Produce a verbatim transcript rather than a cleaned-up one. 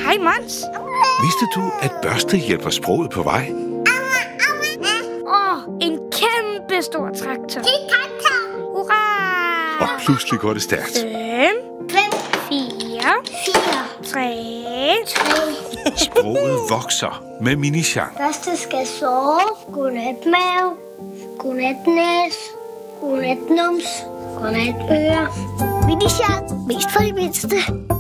Hej, Mons. Vidste du, at børste hjælper sproget på vej? Åh, oh, en kæmpe stor traktor. Det er traktor. Og Hurra! pludselig går det stærkt. Fem, Fem, fire, fire, tre. tre. Sproget vokser med Mini-Jean. Første skal sove. Godnat, mave. Godnat, næs. Godnat, nums. Godnat, øre. Mini-Jean. Mest for de mindste.